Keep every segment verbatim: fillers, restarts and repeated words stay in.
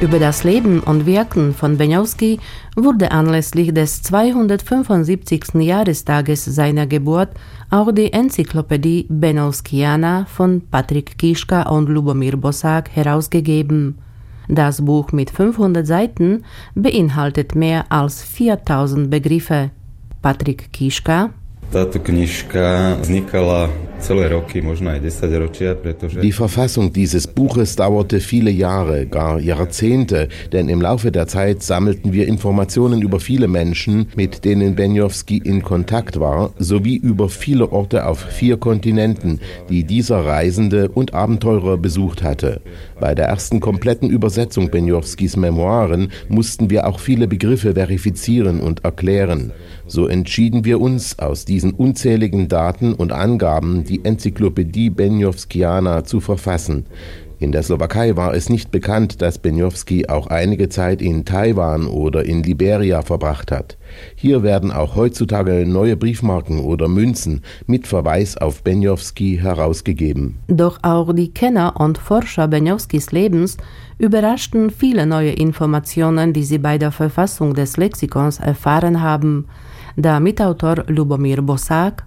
Über das Leben und Wirken von Beňovský wurde anlässlich des zweihundertfünfundsiebzigsten Jahrestages seiner Geburt auch die Enzyklopädie Beňovskiana von Patrik Kiška und Ľubomír Bosák herausgegeben. Das Buch mit fünfhundert Seiten beinhaltet mehr als viertausend Begriffe. Patrik Kiška: Táto knižka vznikala celé roky, možno aj desaťročia, pretože... Die Verfassung dieses Buches dauerte viele Jahre, gar Jahrzehnte, denn im Laufe der Zeit sammelten wir Informationen über viele Menschen, mit denen Beňovský in Kontakt war, sowie über viele Orte auf vier Kontinenten, die dieser Reisende und Abenteurer besucht hatte. Bei der ersten kompletten Übersetzung Beňovskys Memoiren mussten wir auch viele Begriffe verifizieren und erklären. So entschieden wir uns, aus diesen unzähligen Daten und Angaben die Enzyklopädie Beňovskiana zu verfassen. In der Slowakei war es nicht bekannt, dass Beňovský auch einige Zeit in Taiwan oder in Liberia verbracht hat. Hier werden auch heutzutage neue Briefmarken oder Münzen mit Verweis auf Beňovský herausgegeben. Doch auch die Kenner und Forscher Beňovskys Lebens überraschten viele neue Informationen, die sie bei der Verfassung des Lexikons erfahren haben. Der Mitautor Ľubomír Bosák: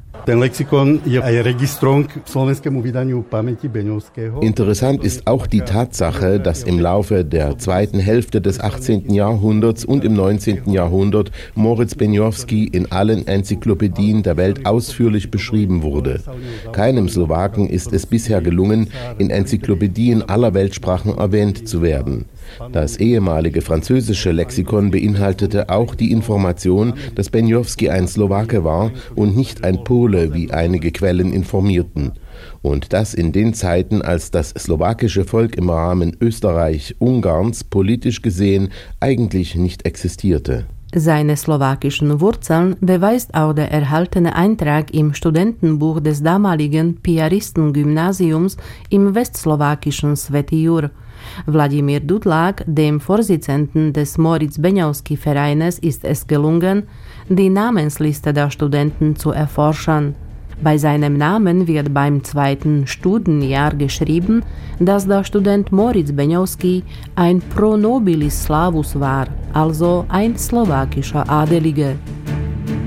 Interessant ist auch die Tatsache, dass im Laufe der zweiten Hälfte des achtzehnten Jahrhunderts und im neunzehnten Jahrhundert Moritz Beňovský in allen Enzyklopädien der Welt ausführlich beschrieben wurde. Keinem Slowaken ist es bisher gelungen, in Enzyklopädien aller Weltsprachen erwähnt zu werden. Das ehemalige französische Lexikon beinhaltete auch die Information, dass Beňovský ein Slowake war und nicht ein Pole, wie einige Quellen informierten. Und das in den Zeiten, als das slowakische Volk im Rahmen Österreich-Ungarns politisch gesehen eigentlich nicht existierte. Seine slowakischen Wurzeln beweist auch der erhaltene Eintrag im Studentenbuch des damaligen Piaristengymnasiums im westslowakischen Svätý Jur. Vladimír Dudlák, dem Vorsitzenden des Moritz Beňovský Vereines, ist es gelungen, die Namensliste der Studenten zu erforschen. Bei seinem Namen wird beim zweiten Studienjahr geschrieben, dass der Student Moritz Beňovský ein pro nobilis Slavus war, also ein slowakischer Adeliger.